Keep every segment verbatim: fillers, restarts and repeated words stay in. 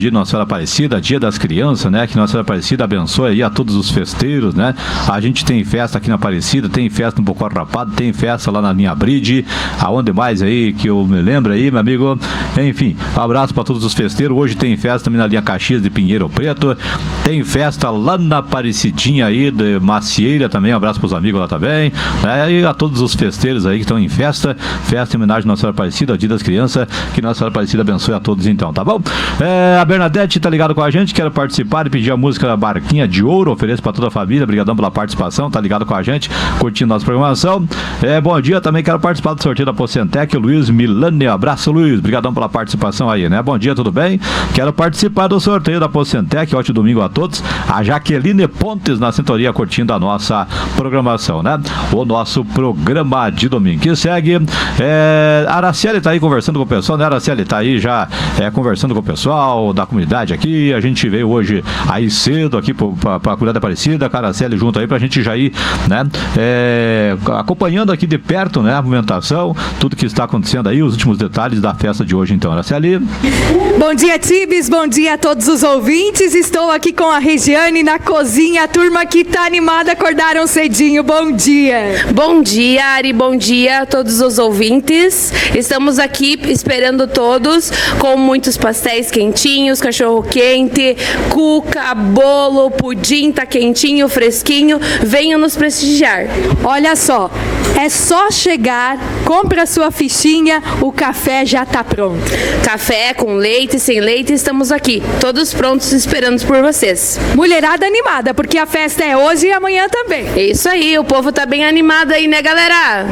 de Nossa Senhora Aparecida, Dia das Crianças, né? Que Nossa Senhora Aparecida abençoe aí a todos os festeiros, né? A gente tem festa aqui na Aparecida, tem festa no Bocó Rapado, tem festa lá na linha Bride, aonde mais aí que eu me lembro aí, meu amigo. Enfim, um abraço para todos os festeiros. Hoje tem festa também na linha Caxias de Pinheiro Preto, tem festa lá na Aparecidinha aí de Macieira também, um abraço para os amigos lá também, né? E a todos os festeiros aí que estão em festa, festa em homenagem a Nossa Senhora Aparecida, Dia das Crianças, que Nossa Senhora Aparecida abençoe a todos então, tá bom? É, a Bernadette tá ligado com a gente, quer participar e pedir a música da Barquinha de Ouro, ofereço para toda a família, obrigadão pela participação, tá ligado com a gente, curtindo nossa programação. É, bom dia, também quero participar do sorteio da Pocentec, o Luiz Milani, abraço Luiz, obrigadão pela participação aí, né? Bom dia, tudo bem? Quero participar do sorteio da Pocentec, ótimo domingo a todos. A Jaqueline Pontes na sintonia curtindo a nossa programação, né? O nosso programa de domingo que segue. É, a Araciele tá aí conversando com o pessoal, né? A Araciele tá aí já é, conversando com o pessoal da comunidade aqui. A gente veio hoje aí cedo aqui para cuidar da Aparecida, a Araciele junto aí pra gente já ir, né? É, acompanhando aqui de perto, né? A movimentação, tudo que está acontecendo aí, os últimos detalhes da festa de hoje, então, Araciele. Bom dia, Tibes, bom dia a todos os ouvintes. Estou aqui com a Regiane na cozinha, a turma que tá animada, acordaram cedinho. Bom dia. Bom dia, Ari, bom dia a todos os ouvintes. Estamos aqui esperando todos com muitos pastéis quentinhos, cachorro quente, cuca, bolo, pudim, tá quentinho, fresquinho. Venham nos prestigiar. Olha só, é só chegar, compra a sua fichinha, o café já tá pronto. Café com leite, sem leite, estamos aqui, todos prontos esperando por vocês. Mulherada animada, porque a festa é hoje e amanhã também. É isso aí, o povo tá bem animado aí, né, galera?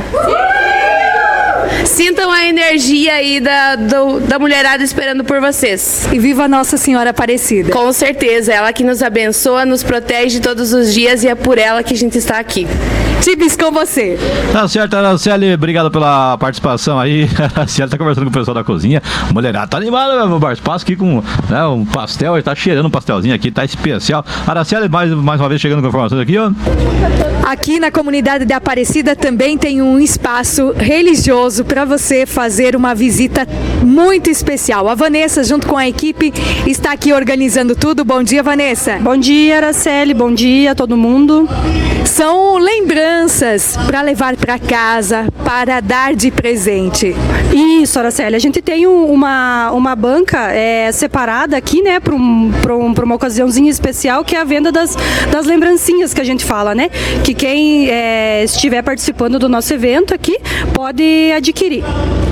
Sintam a energia aí da, do, da mulherada esperando por vocês. E viva Nossa Senhora Aparecida. Com certeza, ela que nos abençoa, nos protege todos os dias e é por ela que a gente está aqui. Tibes, com você. Tá certo, Araciele, obrigado pela participação aí. A Araciele tá conversando com o pessoal da cozinha. A mulherada tá animada, meu bar espaço aqui com, né, um pastel, ele tá cheirando um pastelzinho aqui, tá especial. Araciele, mais, mais uma vez chegando com informações aqui, ó. Aqui na comunidade de Aparecida também tem um espaço religioso para você fazer uma visita muito especial. A Vanessa, junto com a equipe, está aqui organizando tudo. Bom dia, Vanessa. Bom dia, Araceli. Bom dia a todo mundo. São lembranças para levar para casa, para dar de presente. Isso, Araceli. A gente tem um, uma, uma banca é, separada aqui, né, para um, um, uma ocasiãozinha especial, que é a venda das, das lembrancinhas que a gente fala, né? Que quem é, estiver participando do nosso evento aqui pode adquirir.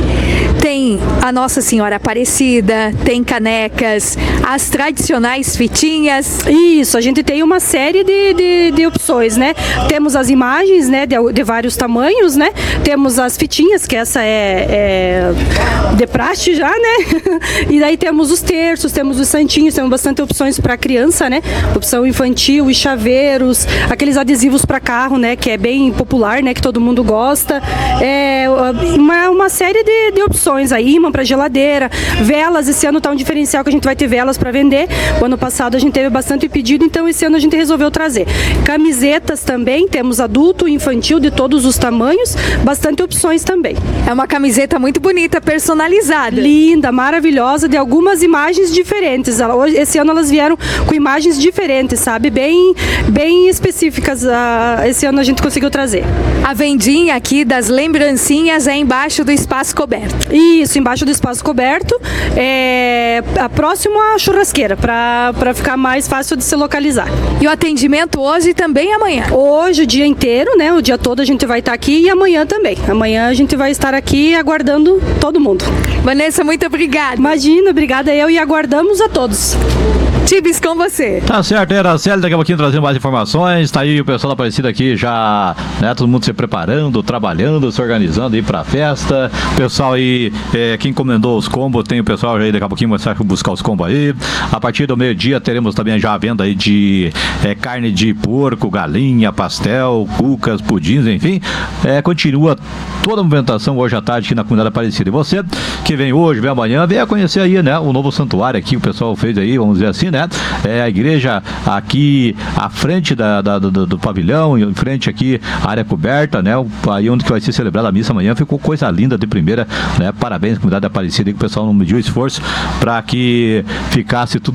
Tem a Nossa Senhora Aparecida, tem canecas, as tradicionais fitinhas. Isso, a gente tem uma série de, de, de opções, né? Temos as imagens, né, de, de vários tamanhos, né? Temos as fitinhas, que essa é, é de praxe já, né? E daí temos os terços, temos os santinhos, temos bastante opções para criança, né? Opção infantil e chaveiros, aqueles adesivos para carro, né? Que é bem popular, né? Que todo mundo gosta. É uma, uma série de, de opções aí, imã para geladeira, velas. Esse ano tá um diferencial que a gente vai ter velas para vender. O ano passado a gente teve bastante pedido, então esse ano a gente resolveu trazer. Camisetas também, temos adulto e infantil de todos os tamanhos, bastante opções também. É uma camiseta muito bonita, personalizada. Linda, maravilhosa, de algumas imagens diferentes. Esse ano elas vieram com imagens diferentes, sabe? Bem, bem específicas. Esse ano a gente conseguiu trazer. A vendinha aqui das lembrancinhas é embaixo do espaço coberto. Isso, embaixo do espaço coberto, é, próximo à churrasqueira, para ficar mais fácil de se localizar. E o atendimento hoje e também amanhã? Hoje, o dia inteiro, né? O dia todo a gente vai estar aqui e amanhã também. Amanhã a gente vai estar aqui aguardando todo mundo. Vanessa, muito obrigada. Imagina, obrigada eu e aguardamos a todos. Tibes, com você. Tá certo, era a Célia, daqui a pouquinho trazendo mais informações. Tá aí o pessoal da Aparecida aqui já, né? Todo mundo se preparando, trabalhando, se organizando aí pra festa. Pessoal aí, é, quem encomendou os combos, tem o pessoal aí daqui a pouquinho vai buscar os combos aí. A partir do meio-dia teremos também já a venda aí de é, carne de porco, galinha, pastel, cucas, pudins, enfim. É, continua toda a movimentação hoje à tarde aqui na comunidade Aparecida. E você que vem hoje, vem amanhã, venha conhecer aí, né? O novo santuário aqui, o pessoal fez aí, vamos dizer assim, né? É a igreja aqui à frente da, da, do, do pavilhão, em frente aqui a área coberta, né? Aí onde que vai ser celebrada a missa amanhã, ficou coisa linda de primeira, né? Parabéns, comunidade Aparecida, que o pessoal não mediu esforço para que ficasse tudo